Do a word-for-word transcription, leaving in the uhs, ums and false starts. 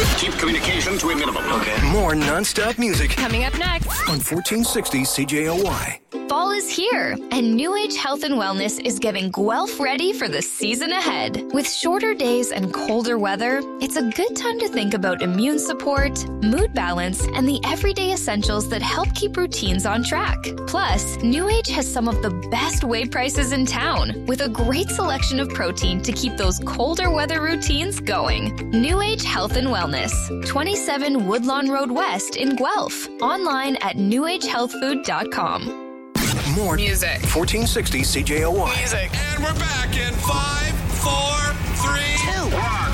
Keep communication to a minimum. Okay. More non-stop music Coming up next. on fourteen sixty C J O Y. Fall is here, and New Age Health and Wellness is getting Guelph ready for the season ahead. With shorter days and colder weather, it's a good time to think about immune support, mood balance, and the everyday essentials that help keep routines on track. Plus, New Age has some of the best whey prices in town, with a great selection of protein to keep those colder weather routines going. New Age Health and Wellness, twenty-seven Woodlawn Road West in Guelph. Online at new age health food dot com. More Music. fourteen sixty C J O Y. Music. And we're back in five, four, three, Two, one.